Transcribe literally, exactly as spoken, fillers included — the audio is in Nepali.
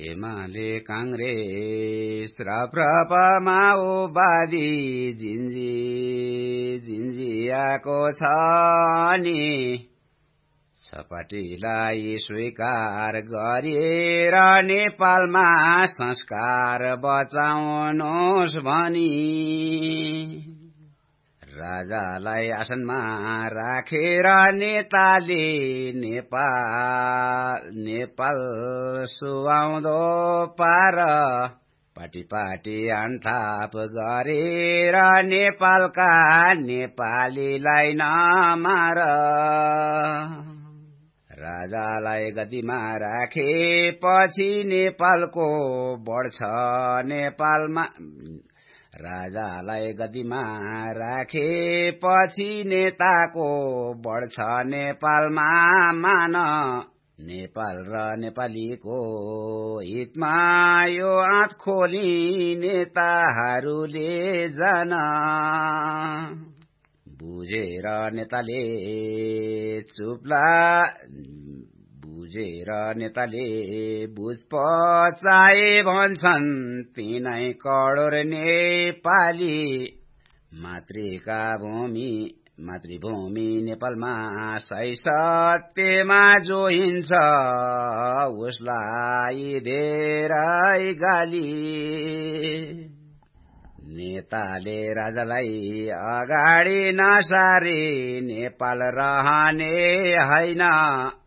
एमाले कांग्रेस राप्रपा माओवादी जिन्जी जिन्जियाको छ नि सपाटीलाई स्वीकार गरेर नेपालमा संस्कार बचाउनुहोस् भनी राजालाई आसनमा राखेर नेताले नेपाल नेपाल सुहाउँदो पार पाटी पाटी अनथाप गरेर नेपालका नेपालीलाई नमार राजालाई गद्दीमा राखेपछि नेपालको बढ्छ नेपालमा राजालाई गद्दीमा राखेपछि नेताको बढ्छ नेपालमा मान नेपाल र नेपालीको हितमा यो आँट खोली नेताहरूले जान बुझेर नेताले चुप्ला बुझेर नेताले बुझ पचाए भन्छन् तिनै करोड नेपाली मातृका भूमि मातृभूमि नेपालमा सही सत्यमा जोइन्छ उसलाई धेरै गाली नेताले राजालाई अगाडि नसारी नेपाल रहने हैन